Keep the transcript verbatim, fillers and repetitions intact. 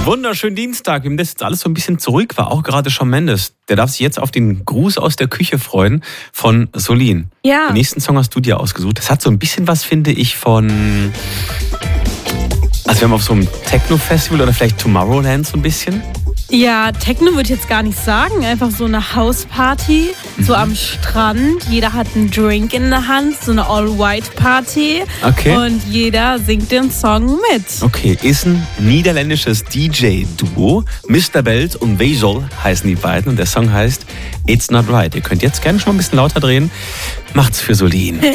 Wunderschönen Dienstag. Wir haben das jetzt alles so ein bisschen zurück, war auch gerade Shawn Mendes. Der darf sich jetzt auf den Gruß aus der Küche freuen von Solin. Ja. Den nächsten Song hast du dir ausgesucht. Das hat so ein bisschen was, finde ich, von... Also wir haben auf so einem Techno-Festival oder vielleicht Tomorrowland so ein bisschen. Ja, Techno würde ich jetzt gar nicht sagen. Einfach so eine Hausparty, mhm. so am Strand. Jeder hat einen Drink in der Hand, so eine All-White-Party. Okay. Und jeder singt den Song mit. Okay, ist ein niederländisches D J-Duo. Mister Belt und Wezel heißen die beiden. Und der Song heißt It's Not Right. Ihr könnt jetzt gerne schon mal ein bisschen lauter drehen. Macht's für Solin.